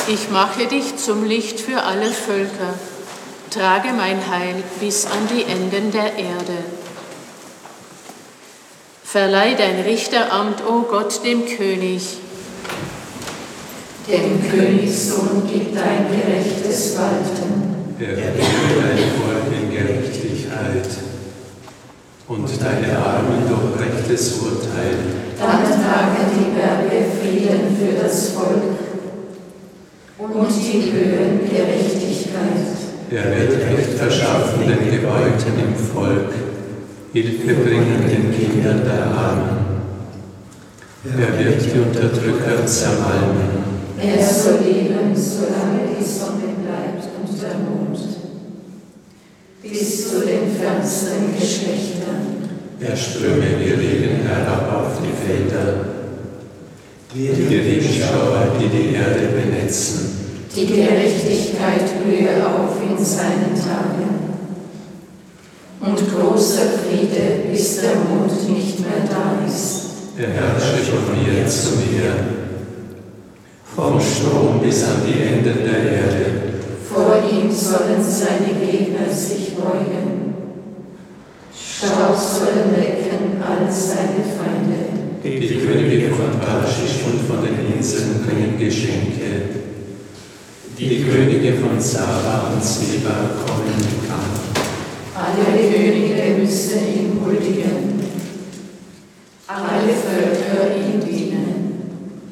Ich mache dich zum Licht für alle Völker, trage mein Heil bis an die Enden der Erde. Verleih dein Richteramt, o Gott, dem König. Dem Königssohn gib dein gerechtes Walten. Erhebe dein Volk in Gerechtigkeit und deine Armen durch rechtes Urteil. Dann tragen die Berge Frieden für das Volk und die Höhen Gerechtigkeit. Er wird Recht verschaffen den Gebeugten im Volk, Hilfe bringen den Kindern der Armen. Er wird die Unterdrücker zermalmen. Er soll leben, solange die Sonne bleibt und der Mond, bis zu den fernsten Geschlechtern. Er ströme wie Regen herab auf die Felder, wie Regenschauer, die die Erde benetzen. Die Gerechtigkeit blühe auf in seinen Tagen. Und großer Friede, bis der Mond nicht mehr da ist. Er herrsche von mir zu mir, vom Strom bis an die Enden der Erde. Vor ihm sollen seine Gegner sich beugen. Staub sollen lecken all seine Feinde. Die Könige von Tarschisch und von den Inseln bringen Geschenke. Die Könige von Saba und Seba kommen mit Kampf. Alle Könige müssen ihm huldigen. Alle Völker